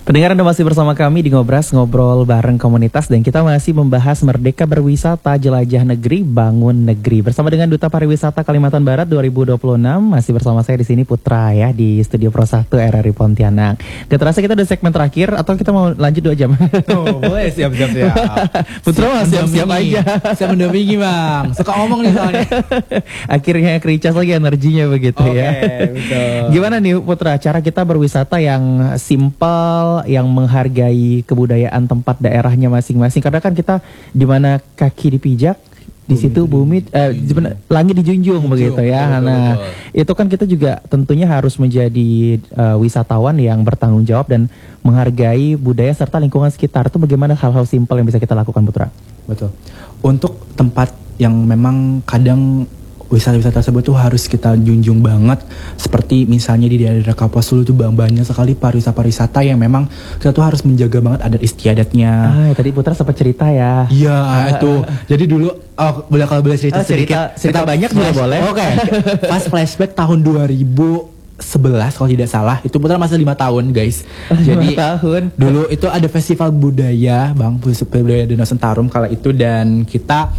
Pendengar Anda masih bersama kami di Ngobras, ngobrol bareng komunitas, dan kita masih membahas Merdeka Berwisata, Jelajah Negeri, Bangun Negeri bersama dengan Duta Pariwisata Kalimantan Barat 2026. Masih bersama saya di sini Putra ya, di Studio Pro 1 RRI Pontianak. Gak terasa kita udah segmen terakhir, atau kita mau lanjut 2 jam? Oh, boleh, siap-siap. Putra mah siap-siap aja. Siap mendampingi Bang, suka ngomong nih soalnya. Akhirnya recharge lagi energinya begitu ya. Betul. Gimana nih Putra, cara kita berwisata yang simple, yang menghargai kebudayaan tempat daerahnya masing-masing, karena kan kita di mana kaki dipijak di situ bumi langit dijunjung begitu ya. Nah, itu kan kita juga tentunya harus menjadi wisatawan yang bertanggung jawab dan menghargai budaya serta lingkungan sekitar. Itu bagaimana hal-hal simpel yang bisa kita lakukan, Putra? Betul. Untuk tempat yang memang kadang wisata-wisata tersebut tuh harus kita junjung banget, seperti misalnya di daerah Kapuasulu tuh banyak sekali pariwisata yang memang kita tuh harus menjaga banget adat istiadatnya. Tadi Putra sempat cerita ya. Iya, itu. Jadi dulu kalau boleh cerita sedikit. Cerita banyak juga boleh. Oke. Pas flashback tahun 2011 kalau tidak salah, itu Putra masih 5 tahun guys. Jadi 5 tahun. Dulu itu ada festival budaya Bang, budaya Danau Sentarum kala itu, dan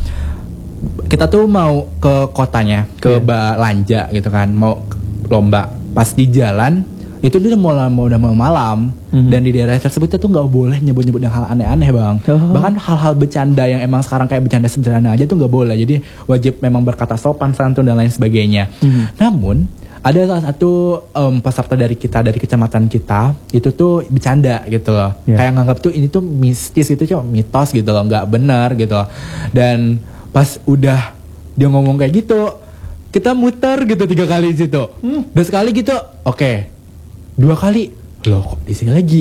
kita tuh mau ke kotanya, ke Balanja gitu kan, mau lomba. Pas di jalan itu udah mau malam, dan di daerah tersebut itu tuh nggak boleh nyebut-nyebut yang hal aneh-aneh Bang. Bahkan hal-hal bercanda yang emang sekarang kayak bercanda sederhana aja tuh nggak boleh. Jadi wajib memang berkata sopan, santun dan lain sebagainya. Namun ada salah satu peserta dari kecamatan kita itu tuh bercanda gitu loh, kayak nganggap tuh ini tuh mistis, itu cuma mitos gitu loh, nggak benar gitu loh. Dan pas udah dia ngomong kayak gitu, kita muter gitu 3 kali di situ. Dan sekali gitu, oke. 2 kali, loh kok di sini lagi.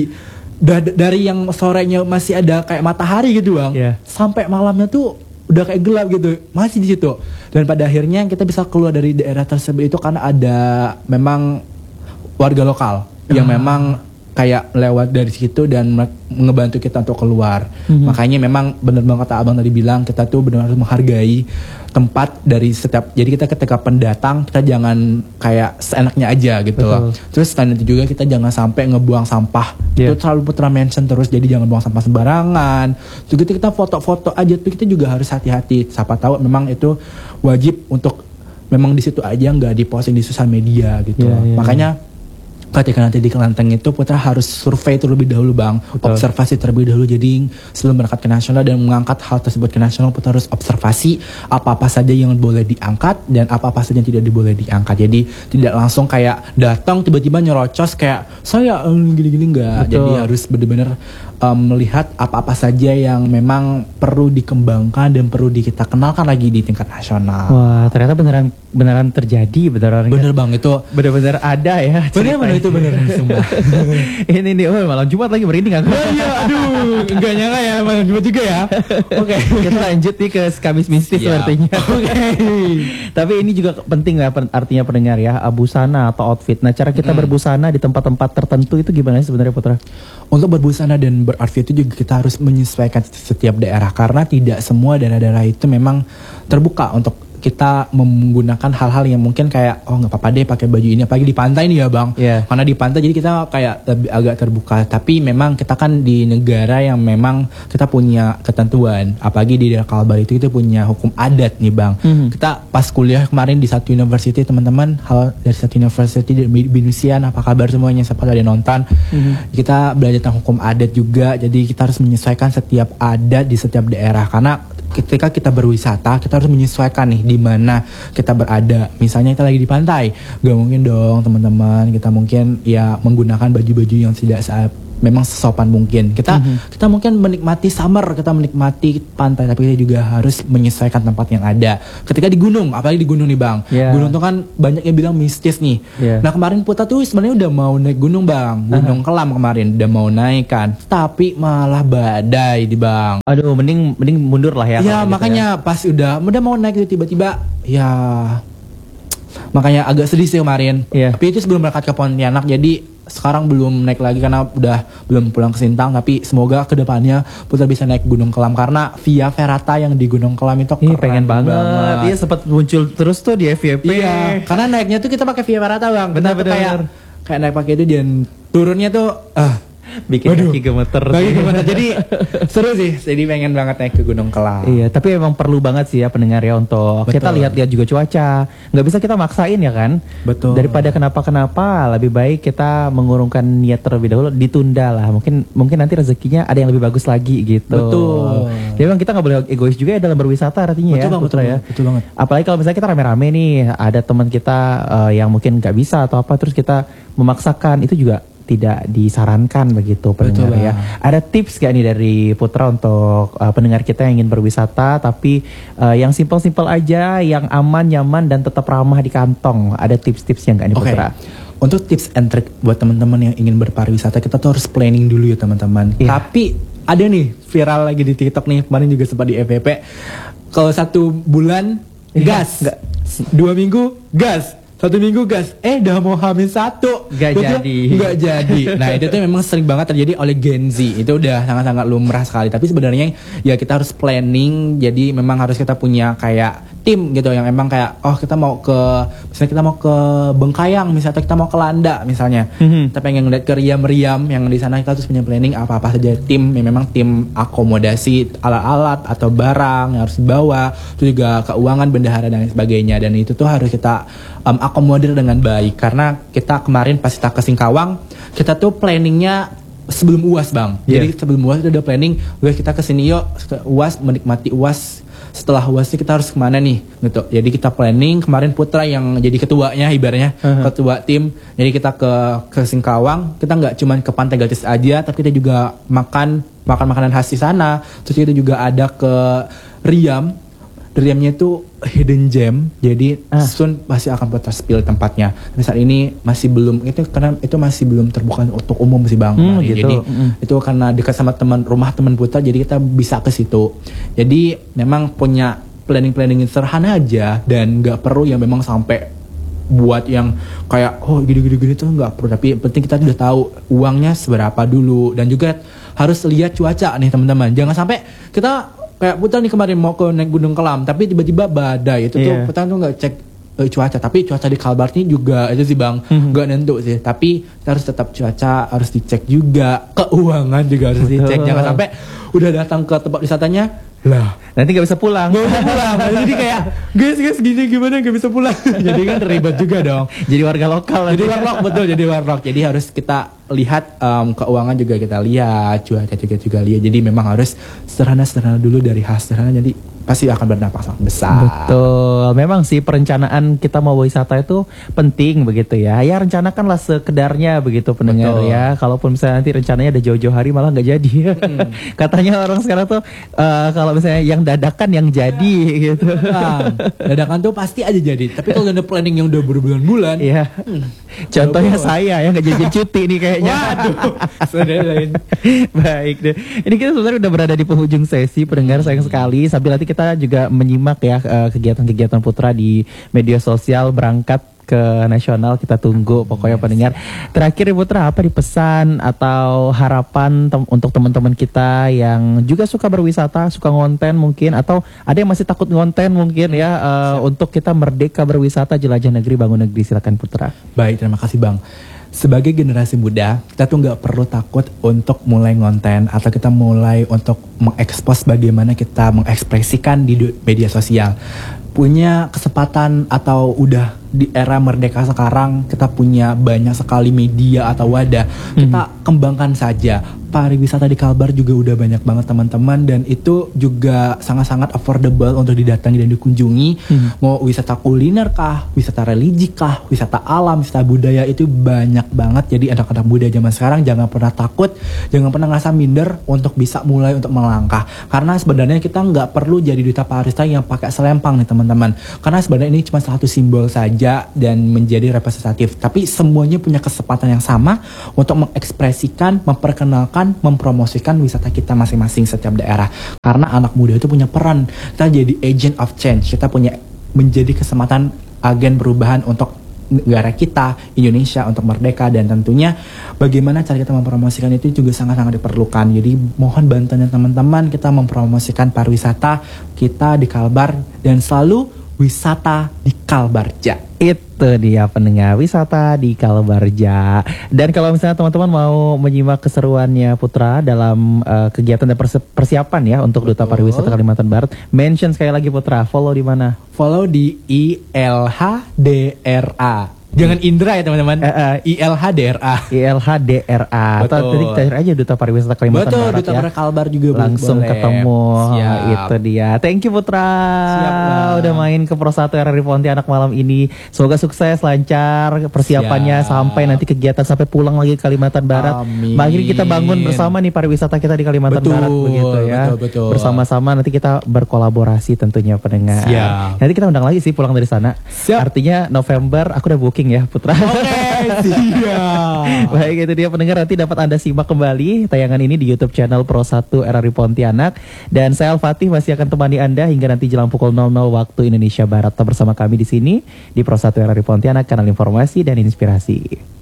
Dari yang sorenya masih ada kayak matahari gitu Bang, sampai malamnya tuh udah kayak gelap gitu, masih di situ. Dan pada akhirnya kita bisa keluar dari daerah tersebut itu karena ada memang warga lokal yang memang kayak lewat dari situ dan ngebantu kita untuk keluar. Makanya memang benar banget kata Abang tadi bilang, kita tuh benar harus menghargai tempat dari setiap. Jadi kita ketika pendatang, kita jangan kayak seenaknya aja gitu loh. Terus selain itu juga kita jangan sampai ngebuang sampah. Itu selalu Putra mention terus, jadi jangan buang sampah sembarangan. Terus kita foto-foto aja tuh kita juga harus hati-hati. Siapa tahu memang itu wajib untuk memang di situ aja, nggak diposting di sosial media gitu loh. Makanya ketika nanti di kelenteng itu Putra harus survei terlebih dahulu Bang. Observasi terlebih dahulu. Jadi sebelum berangkat ke nasional dan mengangkat hal tersebut ke nasional, Putra harus observasi apa-apa saja yang boleh diangkat dan apa-apa saja yang tidak boleh diangkat. Jadi tidak langsung kayak datang tiba-tiba nyerocos kayak saya gini-gini, enggak. Jadi harus benar-benar melihat apa-apa saja yang memang perlu dikembangkan dan perlu kita kenalkan lagi di tingkat nasional. Wah, ternyata beneran terjadi, bener Bang, itu bener-bener ada ya. Bener itu bener semua. Ini nih, malam Jumat lagi merinding aku. Iya, aduh, enggak nyangka ya malam Jumat juga ya. Oke. Kita lanjut nih ke Kamis Mistis sepertinya. Tapi ini juga penting ya, artinya pendengar ya, busana atau outfit. Nah, cara kita berbusana di tempat-tempat tertentu itu gimana sih sebenarnya, Putra? Untuk berbusana dan beroutfit itu juga kita harus menyesuaikan setiap daerah, karena tidak semua daerah-daerah itu memang terbuka untuk kita menggunakan hal-hal yang mungkin kayak nggak apa-apa deh pakai baju ini, apalagi di pantai nih ya Bang. Karena di pantai jadi kita kayak lebih agak terbuka, tapi memang kita kan di negara yang memang kita punya ketentuan, apalagi di daerah Kalbar itu kita punya hukum adat nih Bang. Kita pas kuliah kemarin di satu university, teman-teman hal dari satu university di Binusian, apa kabar semuanya, siapa ada nonton. Kita belajar tentang hukum adat juga, jadi kita harus menyesuaikan setiap adat di setiap daerah, karena ketika kita berwisata kita harus menyesuaikan nih di mana kita berada. Misalnya kita lagi di pantai, gak mungkin dong teman-teman kita mungkin ya menggunakan baju-baju yang tidak memang sesopan mungkin. Kita mungkin menikmati summer, kita menikmati pantai, tapi kita juga harus menyesuaikan tempat yang ada. Ketika di gunung, apalagi di gunung nih Bang. Gunung tuh kan banyak yang bilang mistis nih. Nah kemarin Putra tuh sebenarnya udah mau naik gunung Bang, Gunung Kelam kemarin udah mau naik kan, tapi malah badai di Bang. Aduh, mending mundur lah ya. Ya makanya pas udah mau naik itu tiba-tiba ya, makanya agak sedih sih kemarin. Tapi itu sebelum berangkat ke Pontianak, jadi sekarang belum naik lagi karena belum pulang ke Sintang. Tapi semoga kedepannya Putra bisa naik Gunung Kelam, karena Via Ferrata yang di Gunung Kelam itu keren pengen banget. Iya, sempat muncul terus tuh di FYP. Iya, karena naiknya tuh kita pakai Via Ferrata Bang. Benar. Kayak naik pakai itu dan turunnya tuh Bikin Waduh, kaki gemeter. Bagi gemeter. Jadi seru sih. Jadi pengen banget naik ke Gunung Kelam. Iya, tapi emang perlu banget sih ya pendengar ya untuk Betul. kita lihat-lihat juga cuaca. Nggak bisa kita maksain ya kan? Betul. Daripada kenapa-kenapa, lebih baik kita mengurungkan niat terlebih dahulu, ditunda lah. Mungkin nanti rezekinya ada yang lebih bagus lagi gitu. Betul. Jadi memang kita nggak boleh egois juga ya dalam berwisata artinya Betul ya, bang, Putra betul, ya. betul banget. Apalagi kalau misalnya kita rame-rame nih, ada teman kita yang mungkin nggak bisa atau apa, terus kita memaksakan, itu juga tidak disarankan begitu pendengar Betul, ya. Bang. Ada tips gak nih dari Putra untuk pendengar kita yang ingin berwisata tapi yang simpel-simpel aja, yang aman, nyaman dan tetap ramah di kantong? Ada tips-tipsnya gak nih Oke. Putra? Untuk tips and trick buat teman-teman yang ingin berpariwisata, kita tuh harus planning dulu ya teman-teman. Iya. Tapi ada nih viral lagi di TikTok nih, kemarin juga sempat di FYP. Kalau 1 bulan gas, Nggak. 2 minggu gas, 1 minggu gas, udah mau hamil 1 Nggak jadi. Nggak jadi. Nah itu tuh memang sering banget terjadi oleh Gen Z. Itu udah sangat-sangat lumrah sekali. Tapi sebenarnya ya kita harus planning. Jadi memang harus kita punya kayak tim gitu yang emang kayak kita mau ke, misalnya kita mau ke Bengkayang misalnya, atau kita mau ke Landa misalnya. Kita pengen ngeliat ke Riam-Riam yang di sana, kita harus punya planning apa-apa saja tim yang memang tim akomodasi alat-alat atau barang yang harus dibawa, itu juga keuangan, bendahara dan lain sebagainya. Dan itu tuh harus kita akomodir dengan baik, karena kita kemarin pas kita ke Singkawang, kita tuh planningnya sebelum UAS bang. Yeah. Jadi sebelum UAS udah planning, guys kita kesini yuk ke UAS, menikmati UAS. Setelah UAS kita harus kemana nih gitu. Jadi kita planning, kemarin Putra yang jadi ketuanya ibaratnya, ketua tim. Jadi kita ke Singkawang, kita nggak cuman ke Pantai Gatis aja, tapi kita juga makan makanan khas di sana. Terus kita juga ada ke Riam. Riamnya itu hidden gem, jadi soon pasti akan Putra spill tempatnya. Tapi saat ini masih belum, itu karena itu masih belum terbuka untuk umum sih bang. Gitu. Jadi itu karena dekat sama rumah teman Putra, jadi kita bisa ke situ. Jadi memang punya planning yang sederhana aja, dan nggak perlu yang memang sampai buat yang kayak gini tuh nggak perlu. Tapi yang penting kita udah tahu uangnya seberapa dulu, dan juga harus lihat cuaca nih teman-teman. Jangan sampai kita kayak Putra nih kemarin mau ke naik Gunung Kelam, tapi tiba-tiba badai. Itu tuh Putra tuh nggak cek cuaca. Tapi cuaca di Kalbar ini juga itu sih bang, nggak nentu sih. Tapi kita harus tetap cuaca harus dicek juga, keuangan juga harus dicek. Jangan sampai udah datang ke tempat wisatanya lah Nanti gak bisa pulang. nggak bisa pulang. Jadi kayak guys gini gimana nggak bisa pulang. Jadi kan ribet juga dong. Jadi warga lokal. Jadi warlock, betul, jadi warlock. Jadi harus kita lihat keuangan juga kita lihat, cuaca juga lihat. Jadi memang harus sederhana dulu, dari khas sederhana, jadi pasti akan berdampak sangat besar. Betul, memang sih perencanaan kita mau wisata itu penting begitu ya. Ya rencanakanlah sekedarnya begitu pendengar. Betul. Ya. Kalaupun misalnya nanti rencananya ada jauh-jauh hari malah nggak jadi. Katanya orang sekarang tuh kalau misalnya yang dadakan yang jadi gitu. Dadakan tuh pasti aja jadi. Tapi kalau udah planning yang udah berbulan-bulan, Iya. Contohnya saya yang nggak jadi cuti nih kayaknya. waduh, sudah lain. Baik deh. Ini kita sebenarnya udah berada di penghujung sesi pendengar, sayang sekali. Sambil nanti kita juga menyimak ya kegiatan-kegiatan Putra di media sosial berangkat ke nasional. Kita tunggu pokoknya pendengar. Terakhir Putra, apa di pesan atau harapan untuk teman-teman kita yang juga suka berwisata, suka ngonten mungkin, atau ada yang masih takut ngonten mungkin ya, untuk kita merdeka berwisata, jelajah negeri, bangun negeri. Silakan Putra. Baik, terima kasih bang. Sebagai generasi muda, kita tuh nggak perlu takut untuk mulai ngonten, atau kita mulai untuk mengekspos bagaimana kita mengekspresikan di media sosial. Punya kesempatan atau udah di era merdeka sekarang, kita punya banyak sekali media atau wadah. Kita kembangkan saja. Pariwisata di Kalbar juga udah banyak banget teman-teman, dan itu juga sangat-sangat affordable untuk didatangi dan dikunjungi. Mau wisata kuliner kah, wisata religi kah, wisata alam, wisata budaya, itu banyak banget. Jadi anak-anak muda zaman sekarang jangan pernah takut, jangan pernah ngerasa minder untuk bisa mulai untuk melangkah. Karena sebenarnya kita nggak perlu jadi duta pariwisata yang pakai selempang nih teman-teman. Karena sebenarnya ini cuma salah satu simbol saja dan menjadi representatif. Tapi semuanya punya kesempatan yang sama untuk mengekspresikan, memperkenalkan, mempromosikan wisata kita masing-masing setiap daerah. Karena anak muda itu punya peran. Kita jadi agent of change. Kita punya menjadi kesempatan agen perubahan untuk negara kita, Indonesia, untuk merdeka. Dan tentunya bagaimana cara kita mempromosikan itu juga sangat-sangat diperlukan. Jadi mohon bantuan teman-teman kita mempromosikan pariwisata kita di Kalbar, dan selalu wisata di Kalbarja. Itu dia pendengar, wisata di Kalbarja. Dan kalau misalnya teman-teman mau menyimak keseruannya Putra dalam kegiatan dan persiapan ya untuk Duta Pariwisata Kalimantan Barat, mention sekali lagi Putra, follow di mana? Follow di ILHDRA. Jangan Indra ya teman-teman. ILHDRA. ILHDRA. Atau tadi kita cari aja Duta Pariwisata Kalimantan Betul, Barat Duta ya. Pariwisata Kalbar juga langsung boleh. ketemu. Siap. Itu dia. Thank you Putra. Siap, Bang. Udah main ke Pro 1 RRI Pontianak malam ini. Semoga sukses, lancar persiapannya Siap. sampai nanti kegiatan sampai pulang lagi ke Kalimantan Barat. Amin. Akhirnya kita bangun bersama nih pariwisata kita di Kalimantan Betul, Barat begitu ya. betul. Bersama-sama nanti kita berkolaborasi tentunya pendengar. Siap. Nanti kita undang lagi sih pulang dari sana. Siap. Artinya November aku udah booking ya Putra. Siap. Baik, itu dia pendengar, nanti dapat Anda simak kembali tayangan ini di YouTube channel Pro 1 RRI Pontianak. Dan saya Al-Fatih masih akan temani Anda hingga nanti jelang pukul 00 waktu Indonesia Barat. Tetap bersama kami di sini di Pro 1 RRI Pontianak, kanal informasi dan inspirasi.